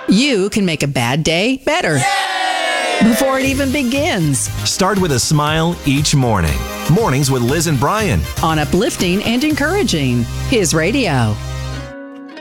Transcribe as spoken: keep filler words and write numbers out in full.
You can make a bad day better. Before it even begins. Start with a smile each morning. Mornings with Liz and Brian. On Uplifting and Encouraging. His radio.